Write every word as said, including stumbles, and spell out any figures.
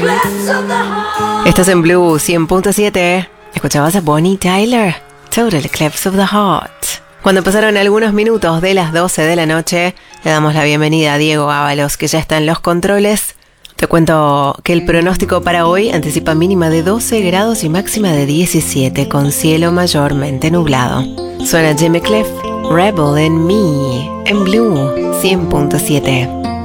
Estás en Blue cien punto siete. Escuchabas a Bonnie Tyler, Total Eclipse of the Heart. Cuando pasaron algunos minutos de las doce de la noche, le damos la bienvenida a Diego Ábalos, que ya está en los controles. Te cuento que el pronóstico para hoy anticipa mínima de doce grados y máxima de diecisiete, con cielo mayormente nublado. Suena Jimmy Cliff, Rebel in Me, en Blue cien punto siete.